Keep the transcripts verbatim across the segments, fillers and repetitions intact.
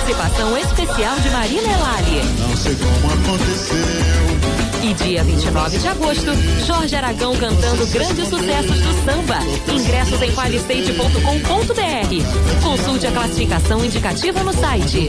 participação especial de Marina Elali. Não sei como aconteceu. E dia vinte e nove de agosto, Jorge Aragão cantando grandes sucessos do samba. Ingressos em qualistate ponto com ponto br. Consulte a classificação indicativa no site.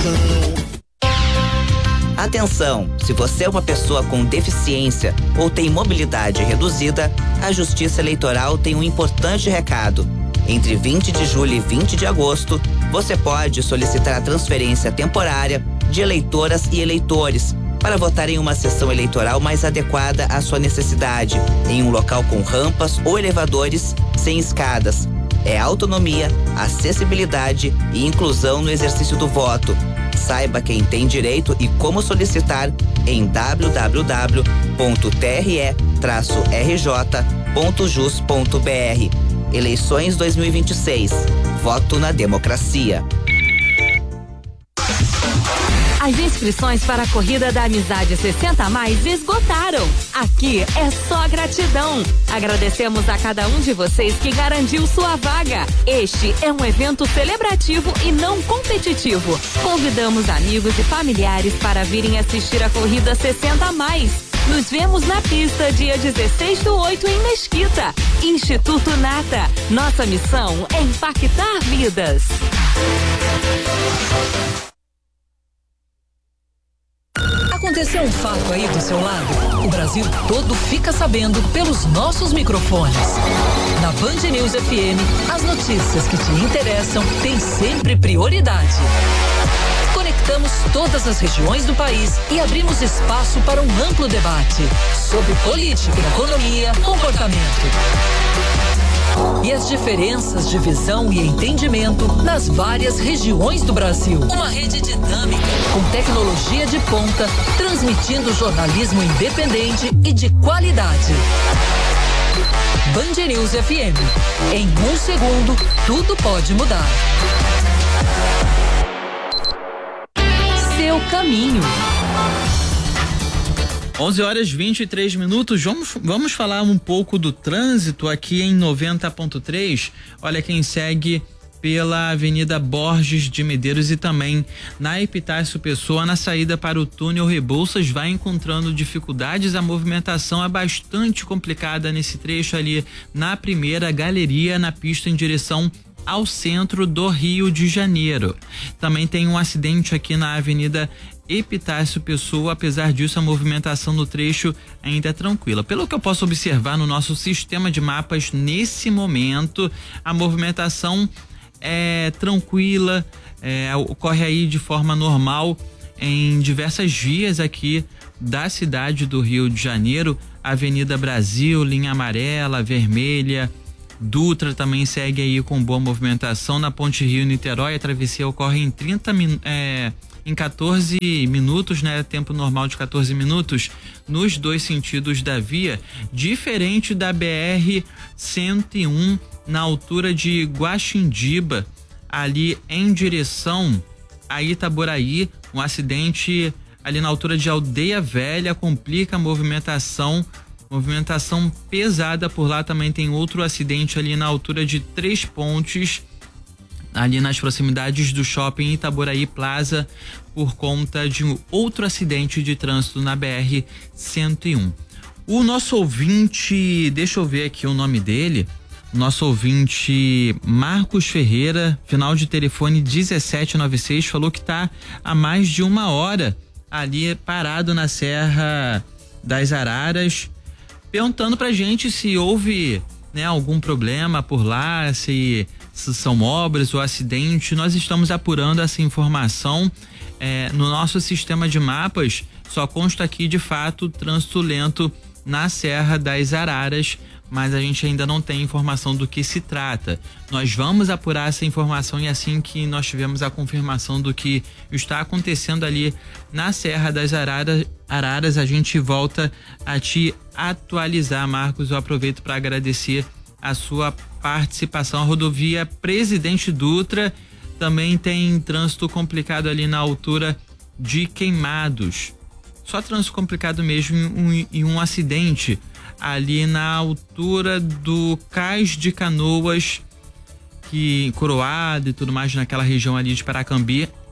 Atenção, se você é uma pessoa com deficiência ou tem mobilidade reduzida, a Justiça Eleitoral tem um importante recado. Entre vinte de julho e vinte de agosto, você pode solicitar a transferência temporária de eleitoras e eleitores para votar em uma sessão eleitoral mais adequada à sua necessidade, em um local com rampas ou elevadores sem escadas. É autonomia, acessibilidade e inclusão no exercício do voto. Saiba quem tem direito e como solicitar em w w w ponto t r e traço r j ponto jus ponto b r. Eleições dois mil e vinte e seis. Voto na democracia. As inscrições para a Corrida da Amizade sessenta a mais esgotaram. Aqui é só gratidão. Agradecemos a cada um de vocês que garantiu sua vaga. Este é um evento celebrativo e não competitivo. Convidamos amigos e familiares para virem assistir a Corrida sessenta a mais. Nos vemos na pista dia dezesseis do oito em Mesquita. Instituto Nata. Nossa missão é impactar vidas. Aconteceu um fato aí do seu lado? O Brasil todo fica sabendo pelos nossos microfones. Na Band News F M, as notícias que te interessam têm sempre prioridade. Conectamos todas as regiões do país e abrimos espaço para um amplo debate sobre política, economia, comportamento. E as diferenças de visão e entendimento nas várias regiões do Brasil. Uma rede dinâmica, com tecnologia de ponta, transmitindo jornalismo independente e de qualidade. Band News F M. Em um segundo, tudo pode mudar. Seu caminho. onze horas e vinte e três minutos, vamos, vamos falar um pouco do trânsito aqui em noventa ponto três. Olha quem segue pela Avenida Borges de Medeiros e também na Epitácio Pessoa, na saída para o túnel Rebouças, vai encontrando dificuldades. A movimentação é bastante complicada nesse trecho ali na primeira galeria, na pista em direção ao centro do Rio de Janeiro. Também tem um acidente aqui na Avenida Epitácio Pessoa. Apesar disso, a movimentação no trecho ainda é tranquila. Pelo que eu posso observar no nosso sistema de mapas, nesse momento, a movimentação é tranquila, é, ocorre aí de forma normal em diversas vias aqui da cidade do Rio de Janeiro. Avenida Brasil, linha amarela, vermelha, Dutra também segue aí com boa movimentação. Na Ponte Rio-Niterói, a travessia ocorre em trinta minutos, é, em quatorze minutos, né? Tempo normal de quatorze minutos nos dois sentidos da via, diferente da B R cento e um na altura de Guaxindiba, ali em direção a Itaboraí. Um acidente ali na altura de Aldeia Velha complica a movimentação. Movimentação pesada por lá. Também tem outro acidente ali na altura de Três Pontes, ali nas proximidades do shopping Itaboraí Plaza, por conta de um outro acidente de trânsito na B R cento e um. O nosso ouvinte, deixa eu ver aqui o nome dele, nosso ouvinte Marcos Ferreira, final de telefone dezessete noventa e seis, falou que tá há mais de uma hora ali parado na Serra das Araras, perguntando pra gente se houve, né, algum problema por lá, se, se são obras ou acidente. Nós estamos apurando essa informação. É, no nosso sistema de mapas só consta aqui de fato trânsito lento na Serra das Araras, mas a gente ainda não tem informação do que se trata. Nós vamos apurar essa informação e assim que nós tivermos a confirmação do que está acontecendo ali na Serra das Araras, Araras a gente volta a te atualizar, Marcos. Eu aproveito para agradecer a sua participação. A rodovia Presidente Dutra também tem trânsito complicado ali na altura de Queimados. Só trânsito complicado mesmo em um, em um acidente ali na altura do Cais de Canoas, que Coroado e tudo mais, naquela região ali de Paracambi.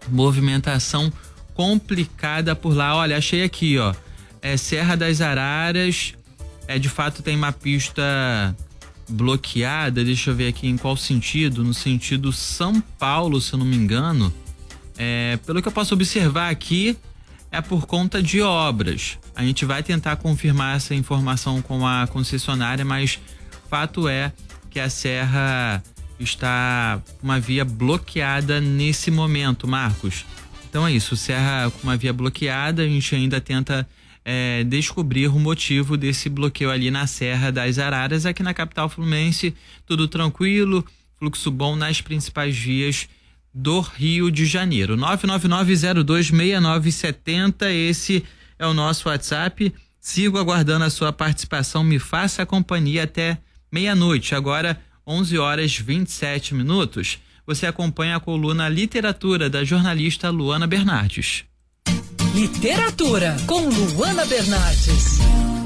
movimentação complicada por lá. Olha, achei aqui, ó, é Serra das Araras, é de fato tem uma pista bloqueada, deixa eu ver aqui em qual sentido, no sentido São Paulo, se eu não me engano. É, pelo que eu posso observar aqui, é por conta de obras. A gente vai tentar confirmar essa informação com a concessionária, mas fato é que a serra está com uma via bloqueada nesse momento, Marcos. Então é isso, serra com uma via bloqueada, a gente ainda tenta é, descobrir o motivo desse bloqueio ali na Serra das Araras. Aqui na capital fluminense, tudo tranquilo, fluxo bom nas principais vias do Rio de Janeiro. nove nove nove zero dois seis nove sete zero, esse é o nosso WhatsApp. Sigo aguardando a sua participação, me faça a companhia até meia-noite. Agora, onze horas e vinte e sete minutos. Você acompanha a coluna Literatura da jornalista Luana Bernardes. Literatura com Luana Bernardes.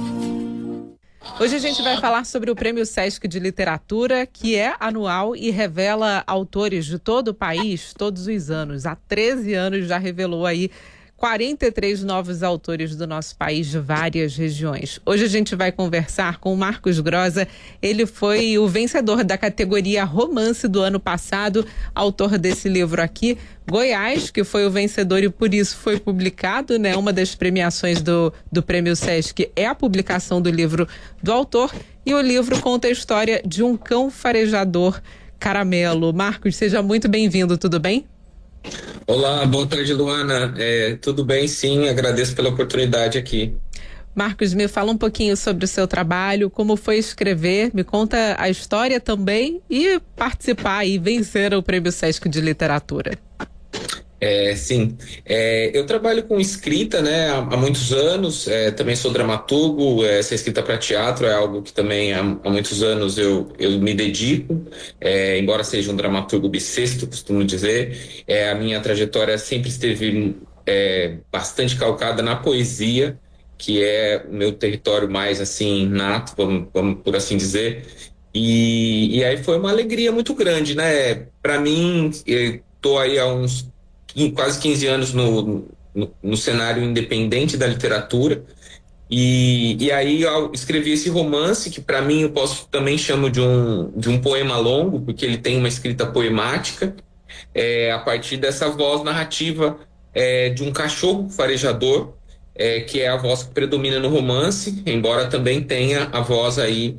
Hoje a gente vai falar sobre o Prêmio Sesc de Literatura, que é anual e revela autores de todo o país todos os anos. Há treze anos já revelou aí quarenta e três novos autores do nosso país de várias regiões. Hoje a gente vai conversar com o Marcos Groza. Ele foi o vencedor da categoria Romance do ano passado, autor desse livro aqui, Goiás, que foi o vencedor e por isso foi publicado, né? Uma das premiações do, do Prêmio Sesc é a publicação do livro do autor, e o livro conta a história de um cão farejador caramelo. Marcos, seja muito bem-vindo, tudo bem? Olá, boa tarde, Luana. É, tudo bem, sim, agradeço pela oportunidade aqui. Marcos, me fala um pouquinho sobre o seu trabalho, como foi escrever, me conta a história também e participar e vencer o Prêmio Sesc de Literatura. É, sim, é, eu trabalho com escrita, né, há, há muitos anos, é, também sou dramaturgo, é, essa escrita para teatro é algo que também há, há muitos anos eu, eu me dedico, é, embora seja um dramaturgo bissexto, costumo dizer, é, a minha trajetória sempre esteve é, bastante calcada na poesia, que é o meu território mais assim nato, vamos, vamos por assim dizer, e, e aí foi uma alegria muito grande, né, para mim, eu tô aí há uns quase quinze anos no, no, no cenário independente da literatura, e, e aí eu escrevi esse romance, que para mim eu posso também chamo de um, de um poema longo, porque ele tem uma escrita poemática, é, a partir dessa voz narrativa é, de um cachorro farejador, é, que é a voz que predomina no romance, embora também tenha a voz aí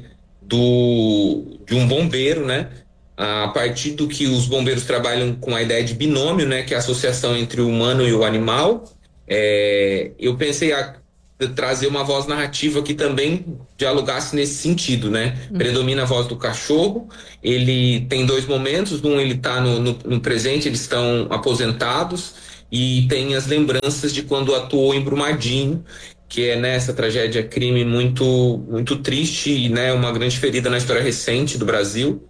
do, de um bombeiro, né? A partir do que os bombeiros trabalham com a ideia de binômio, né, que é a associação entre o humano e o animal, é, eu pensei a trazer uma voz narrativa que também dialogasse nesse sentido, né? Uhum. Predomina a voz do cachorro, ele tem dois momentos, um ele está no, no, no presente, eles estão aposentados, e tem as lembranças de quando atuou em Brumadinho, que é nessa tragédia crime muito, muito triste e, né, uma grande ferida na história recente do Brasil.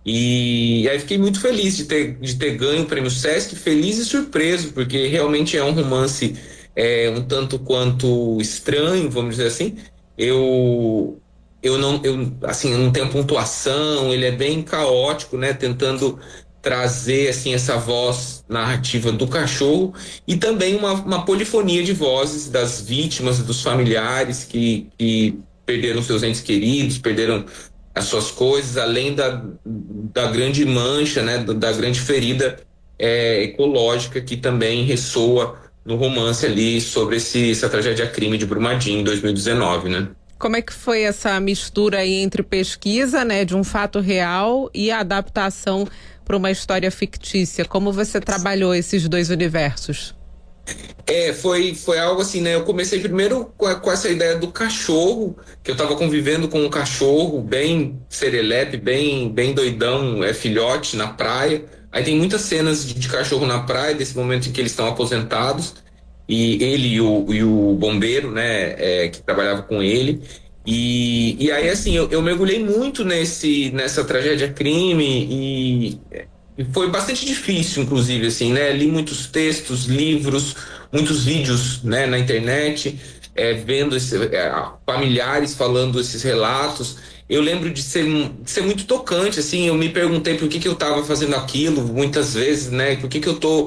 E aí fiquei muito feliz de ter, de ter ganho o Prêmio Sesc, feliz e surpreso, porque realmente é um romance é, um tanto quanto estranho, vamos dizer assim. Eu, eu, não, eu assim, não tenho pontuação, ele é bem caótico, né, tentando trazer assim, essa voz narrativa do cachorro e também uma, uma polifonia de vozes das vítimas, dos familiares que, que perderam seus entes queridos, perderam as suas coisas, além da, da grande mancha, né, da grande ferida é, ecológica que também ressoa no romance ali sobre esse, essa tragédia-crime de Brumadinho em dois mil e dezenove, né? Como é que foi essa mistura aí entre pesquisa, né, de um fato real e a adaptação para uma história fictícia? Como você trabalhou esses dois universos? É, foi, foi algo assim, né? Eu comecei primeiro com, a, com essa ideia do cachorro, que eu tava convivendo com um cachorro bem serelepe, bem, bem doidão, é filhote na praia. Aí tem muitas cenas de, de cachorro na praia, desse momento em que eles estão aposentados, e ele e o, e o bombeiro, né, é, que trabalhava com ele. E, e aí, assim, eu, eu mergulhei muito nesse, nessa tragédia-crime e... E foi bastante difícil, inclusive, assim, né? Li muitos textos, livros, muitos vídeos, né, na internet, é, vendo esse, é, familiares falando esses relatos. Eu lembro de ser, de ser muito tocante, assim. Eu me perguntei por que, que eu estava fazendo aquilo muitas vezes, né? Por que, que eu tô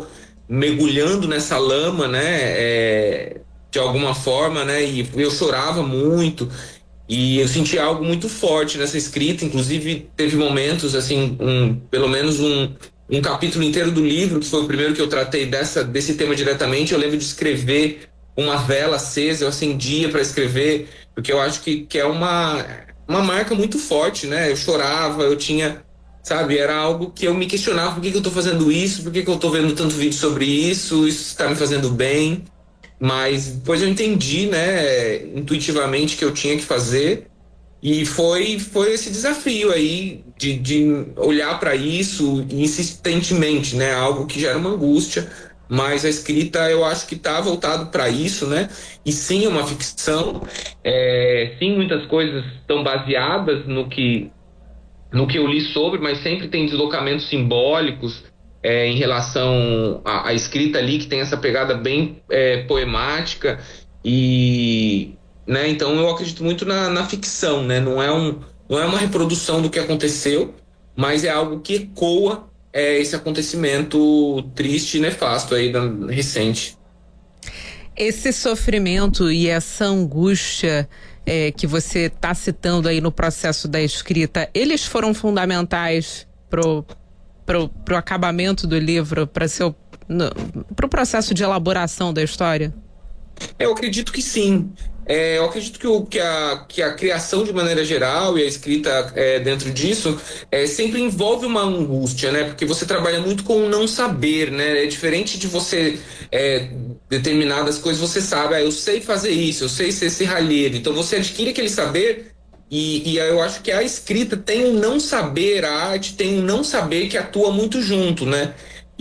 mergulhando nessa lama, né, é, de alguma forma, né, e eu chorava muito e eu senti algo muito forte nessa escrita. Inclusive teve momentos assim, um, pelo menos um, um capítulo inteiro do livro, que foi o primeiro que eu tratei dessa, desse tema diretamente. Eu lembro de escrever uma vela acesa, eu acendia para escrever, porque eu acho que, que é uma, uma marca muito forte, né, eu chorava, eu tinha, sabe, era algo que eu me questionava: por que, que eu tô fazendo isso, por que, que eu tô vendo tanto vídeo sobre isso, isso está me fazendo bem. Mas depois eu entendi, né, intuitivamente, que eu tinha que fazer, e foi, foi esse desafio aí de, de olhar para isso insistentemente, né, algo que já era uma angústia, mas a escrita eu acho que está voltado para isso, né, e sim, é uma ficção, é, sim, muitas coisas estão baseadas no que no que eu li sobre, mas sempre tem deslocamentos simbólicos é, em relação à, à escrita ali, que tem essa pegada bem é, poemática, e, né, então eu acredito muito na, na ficção, né, não é, um, não é uma reprodução do que aconteceu, mas é algo que ecoa é, esse acontecimento triste e nefasto aí da, recente. Esse sofrimento e essa angústia É, que você está citando aí no processo da escrita, eles foram fundamentais pro, pro, pro acabamento do livro, para seu, pro processo de elaboração da história? Eu acredito que sim. É, eu acredito que, o, que, a, que a criação de maneira geral e a escrita é, dentro disso é, sempre envolve uma angústia, né? Porque você trabalha muito com o não saber, né? É diferente de você é, determinadas coisas, você sabe, ah, eu sei fazer isso, eu sei ser serralheiro. Então você adquire aquele saber e, e eu acho que a escrita tem um não saber, a arte tem um não saber que atua muito junto, né?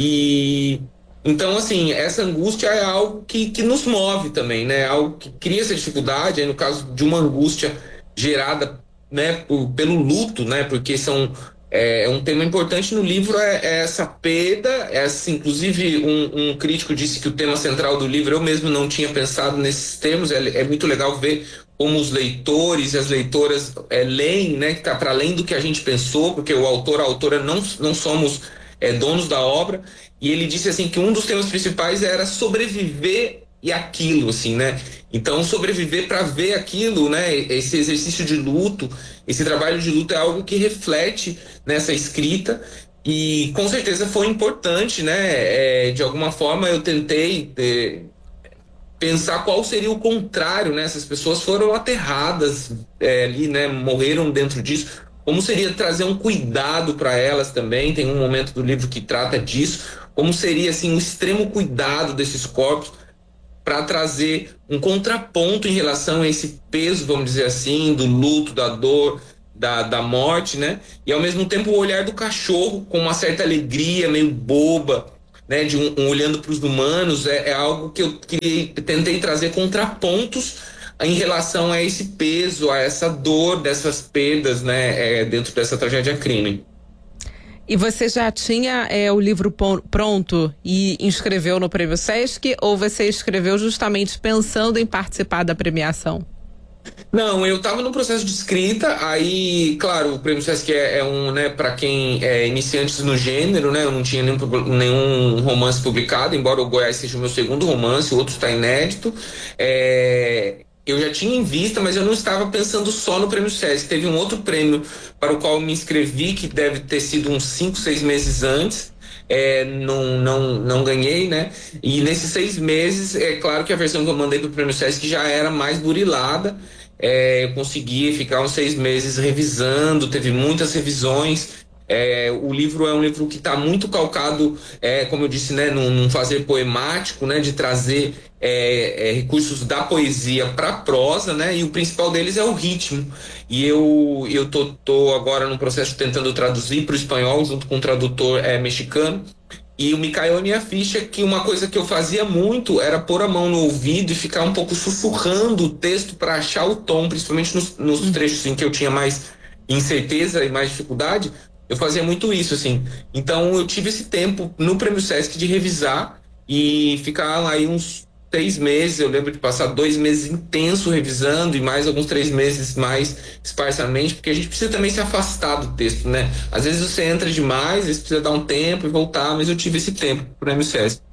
E... Então, assim, essa angústia é algo que, que nos move também, né? Algo que cria essa dificuldade, aí no caso de uma angústia gerada, né, por, pelo luto, né? Porque são, é, um tema importante no livro é, é essa perda, é, assim, inclusive um, um crítico disse que o tema central do livro, eu mesmo não tinha pensado nesses termos, é, é muito legal ver como os leitores e as leitoras é, leem, né? Que está para além do que a gente pensou, porque o autor, a autora não, não somos é, donos da obra. E ele disse assim que um dos temas principais era sobreviver e aquilo, assim, né? Então, sobreviver para ver aquilo, né? Esse exercício de luto, esse trabalho de luto é algo que reflete nessa escrita e com certeza foi importante, né? É, de alguma forma eu tentei é, pensar qual seria o contrário, né? Essas pessoas foram aterradas é, ali, né? Morreram dentro disso. Como seria trazer um cuidado para elas também? Tem um momento do livro que trata disso. Como seria assim um extremo cuidado desses corpos para trazer um contraponto em relação a esse peso, vamos dizer assim, do luto, da dor, da, da morte, né? E ao mesmo tempo o olhar do cachorro com uma certa alegria, meio boba, né? De um, um olhando para os humanos, é, é algo que eu queria, tentei trazer contrapontos em relação a esse peso, a essa dor dessas perdas, né? É, dentro dessa tragédia crime. E você já tinha é, o livro pronto e inscreveu no Prêmio Sesc, ou você escreveu justamente pensando em participar da premiação? Não, eu estava no processo de escrita, aí, claro, o Prêmio Sesc é, é um, né, para quem é iniciantes no gênero, né, eu não tinha nenhum, nenhum romance publicado, embora o Goiás seja o meu segundo romance, o outro está inédito, é... Eu já tinha em vista, mas eu não estava pensando só no Prêmio Sesc. Teve um outro prêmio para o qual eu me inscrevi, que deve ter sido uns cinco, seis meses antes. É, não, não, não ganhei, né? E nesses seis meses, é claro que a versão que eu mandei para o Prêmio Sesc já era mais burilada. É, eu consegui ficar uns seis meses revisando, teve muitas revisões. É, o livro é um livro que está muito calcado, é, como eu disse, né, num, num fazer poemático, né, de trazer é, é, recursos da poesia para a prosa, né, e o principal deles é o ritmo. E eu eu tô, tô agora no processo tentando traduzir para o espanhol junto com um tradutor é, mexicano. E o me caiu minha ficha que uma coisa que eu fazia muito era pôr a mão no ouvido e ficar um pouco sussurrando o texto para achar o tom, principalmente nos, nos trechos em que eu tinha mais incerteza e mais dificuldade. Eu fazia muito isso, assim. Então eu tive esse tempo no Prêmio Sesc de revisar e ficar aí uns três meses. Eu lembro de passar dois meses intenso revisando e mais alguns três meses mais esparsamente, porque a gente precisa também se afastar do texto, né? Às vezes você entra demais, às vezes precisa dar um tempo e voltar, mas eu tive esse tempo pro Prêmio Sesc.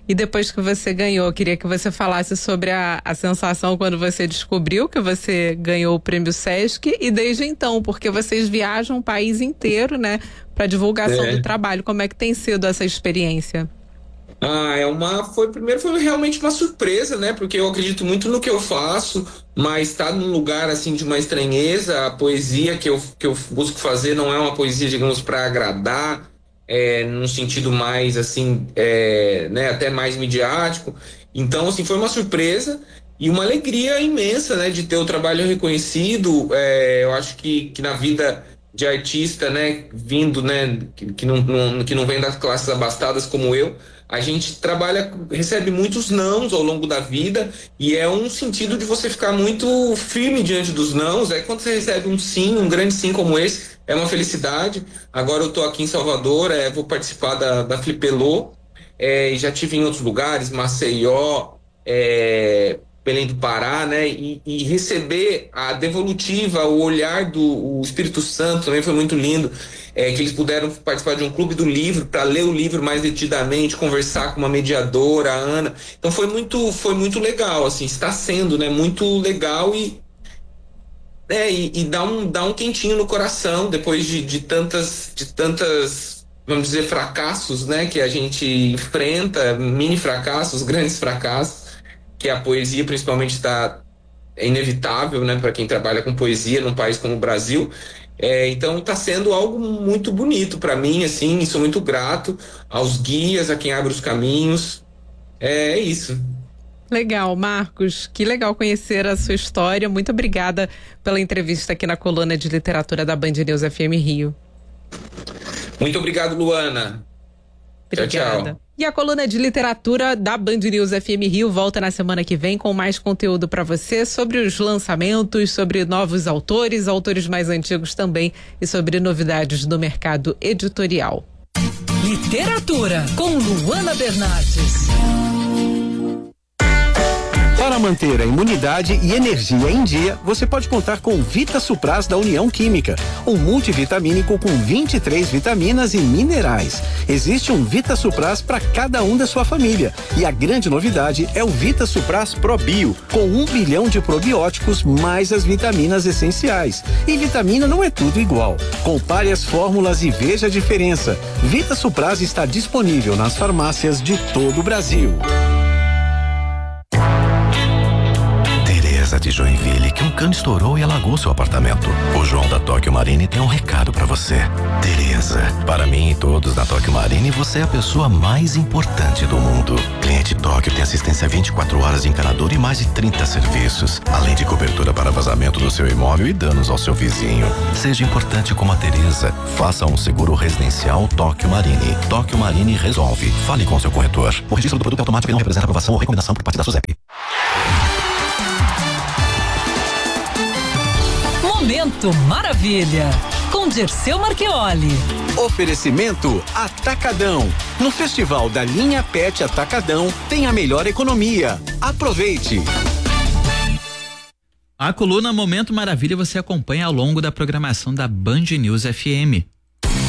E depois que você ganhou, eu queria que você falasse sobre a, a sensação quando você descobriu que você ganhou o Prêmio Sesc e desde então, porque vocês viajam o país inteiro, né, para divulgação é. do trabalho. Como é que tem sido essa experiência? Ah, é uma, foi, primeiro foi realmente uma surpresa, né, porque eu acredito muito no que eu faço, mas estar num lugar assim de uma estranheza, a poesia que eu, que eu busco fazer não é uma poesia, digamos, para agradar, é, num sentido mais assim, é, né, até mais midiático. Então, assim, foi uma surpresa e uma alegria imensa, né, de ter o trabalho reconhecido. É, eu acho que, que na vida de artista, né, vindo, né, que, que, não, não, que não vem das classes abastadas como eu, a gente trabalha, recebe muitos nãos ao longo da vida e é um sentido de você ficar muito firme diante dos nãos. É quando você recebe um sim, um grande sim como esse, é uma felicidade. Agora eu estou aqui em Salvador, é, vou participar da, da Flipelô, é, já tive em outros lugares, Maceió, é, Belém do Pará, né? E, e receber a devolutiva, o olhar do o Espírito Santo também foi muito lindo. É, que eles puderam participar de um clube do livro para ler o livro mais detidamente, conversar com uma mediadora, a Ana. Então foi muito, foi muito legal, assim, está sendo, né? Muito legal e é, e, e dá um dá um quentinho no coração depois de, de tantas de tantas vamos dizer fracassos, né? Que a gente enfrenta, mini fracassos, grandes fracassos, que a poesia principalmente está é inevitável, né? Para quem trabalha com poesia num país como o Brasil. É, então está sendo algo muito bonito para mim, assim, e sou muito grato aos guias, a quem abre os caminhos. É, é isso. Legal, Marcos, que legal conhecer a sua história. Muito obrigada pela entrevista aqui na coluna de literatura da Band News F M Rio. Muito obrigado, Luana. Obrigada. Tchau, tchau. E a coluna de literatura da Band News F M Rio volta na semana que vem com mais conteúdo para você sobre os lançamentos, sobre novos autores, autores mais antigos também e sobre novidades do mercado editorial. Literatura com Luana Bernardes. Para manter a imunidade e energia em dia, você pode contar com o Vita Supras da União Química, um multivitamínico com vinte e três vitaminas e minerais. Existe um Vita Supras para cada um da sua família. E a grande novidade é o Vita Supras Pro Bio, com um bilhão de probióticos mais as vitaminas essenciais. E vitamina não é tudo igual. Compare as fórmulas e veja a diferença. Vita Supras está disponível nas farmácias de todo o Brasil. De Joinville, que um cano estourou e alagou seu apartamento. O João da Tóquio Marine tem um recado pra você. Tereza, para mim e todos da Tóquio Marine, você é a pessoa mais importante do mundo. Cliente Tóquio tem assistência vinte e quatro horas de encanador e mais de trinta serviços, além de cobertura para vazamento do seu imóvel e danos ao seu vizinho. Seja importante como a Tereza. Faça um seguro residencial Tóquio Marine. Tóquio Marine resolve. Fale com seu corretor. O registro do produto é automático e não representa aprovação ou recomendação por parte da SUSEP. Momento Maravilha, com Dirceu Marchioli. Oferecimento Atacadão. No Festival da Linha Pet Atacadão tem a melhor economia. Aproveite. A coluna Momento Maravilha você acompanha ao longo da programação da Band News F M.